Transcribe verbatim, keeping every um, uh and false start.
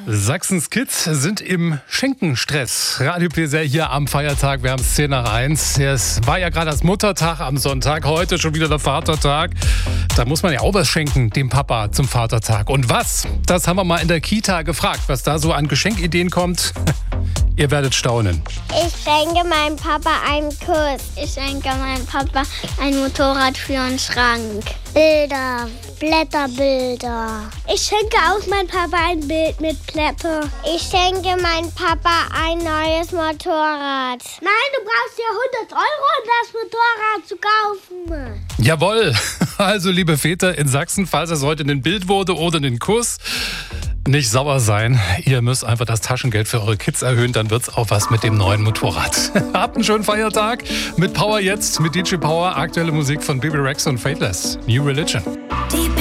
Sachsens Kids sind im Schenkenstress. Radio P S R hier am Feiertag. Wir haben es zehn nach eins. Es war ja gerade das Muttertag am Sonntag. Heute schon wieder der Vatertag. Da muss man ja auch was schenken, dem Papa zum Vatertag. Und was? Das haben wir mal in der Kita gefragt, was da so an Geschenkideen kommt. Ihr werdet staunen. Ich schenke meinem Papa einen Kuss. Ich schenke meinem Papa ein Motorrad für einen Schrank. Bilder, Blätterbilder. Ich schenke auch meinem Papa ein Bild mit Blätter. Ich schenke meinem Papa ein neues Motorrad. Nein, du brauchst ja hundert Euro, um das Motorrad zu kaufen. Jawohl. Also, liebe Väter in Sachsen, falls es heute ein Bild wurde oder ein Kuss, nicht sauer sein. Ihr müsst einfach das Taschengeld für eure Kids erhöhen, dann wird's auch was mit dem neuen Motorrad. Habt einen schönen Feiertag mit Power jetzt, mit D J Power, aktuelle Musik von Bebe Rexha und Faithless. New Religion.